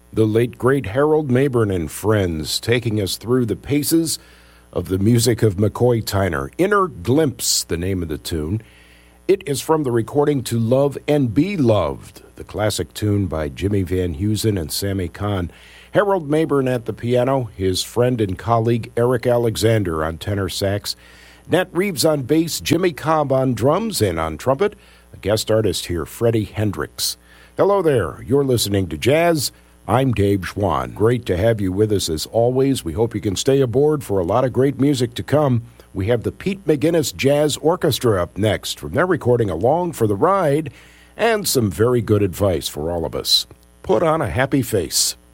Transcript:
the late great Harold Mabern and Friends, taking us through the paces of the music of McCoy Tyner. Inner Glimpse, the name of the tune. It is from the recording To Love and Be Loved, the classic tune by Jimmy Van Heusen and Sammy Kahn. Harold Mabern at the piano, his friend and colleague Eric Alexander on tenor sax, Nat Reeves on bass, Jimmy Cobb on drums, and on trumpet, a guest artist here, Freddie Hendrix. Hello there, you're listening to Jazz. I'm Dave Schwann. Great to have you with us as always. We hope you can stay aboard for a lot of great music to come. We have the Pete McGuinness Jazz Orchestra up next from their recording Along for the Ride, and some very good advice for all of us. Put on a happy face.